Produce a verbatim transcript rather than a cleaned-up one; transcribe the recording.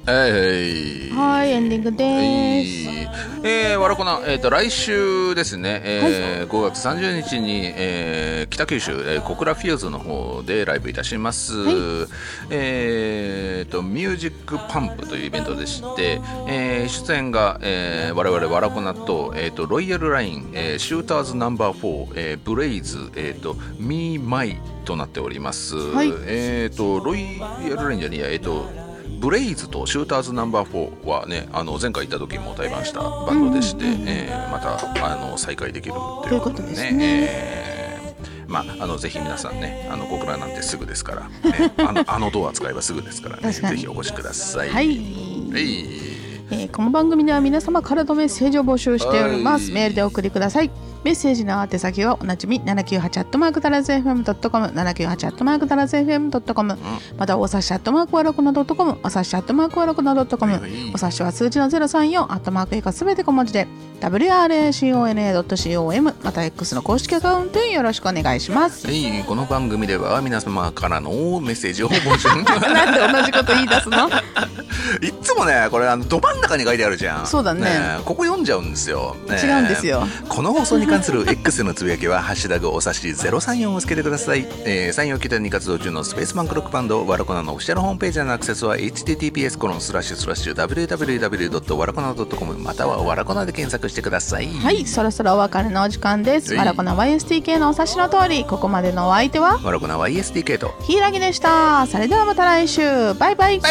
えー、 はい、エンディングです。 えー、わらこな、えーと、来週ですね、えーはい、ごがつさんじゅうにちに、えー、北九州、えー、小倉フィールズの方でライブいたします。はい、えーと、ミュージックパンプというイベントでして、えー、出演が、えー、我々わらこなと、えーと、ロイヤルライン、えー、シューターズナンバーフォー、えー、ブレイズ、えーと、ミーマイとなっております。はい、えーと、ロイヤルラインじゃねえや、えーと、ブレイズとシューターズナンバーフォーはね、あの前回行った時も対バンしたバンドでして、うんうんうん、えー、またあの再開できるということでね、えー、まあ、あのぜひ皆さんね、あの小倉なんてすぐですから、ね、あのあのドア使えばすぐですからね、ぜひお越しください。はい、はいえー、この番組では皆様からのメッセージを募集しております。メールでお送りください。メッセージの宛先はおなじみ ななきゅうはち アットマークタラズ エフエム ドットコム ななきゅうはち アットマークタラズ エフエム ドットコム、うん、またおさしアットマークワラコナ .com おさしアットマークワラコナ .com、はいはい、おさしは数字のゼロさんよんアットマーク以下すべて小文字で ダブリューアールエーシーオーエヌエードットコム また X の公式アカウントによろしくお願いします。 はい、この番組では皆様からのメッセージを募集なんで同じこと言い出すのいっつもね、これあのど真ん中に書いてあるじゃん。 そうだ ね, ねここ読んじゃうんですよ、ね、 違うんですよ。 この放送に関する X のつぶやきはハッシュタグおさしゼロさんよんをつけてください。えー、採用拠点に活動中のスペースバンクロックバンドわらこなのオフィシャルホームページへのアクセスは エイチティーティーピーエスコロンスラッシュスラッシュダブリューダブリューダブリュードットわらこなドットコム またはわらこなで検索してください。 はい、そろそろお別れのお時間です。わらこな ワイエスティーケー のお察しの通り、ここまでのお相手はわらこな ワイエスティーケー とひいらぎでした。それではまた来週、バイバイ。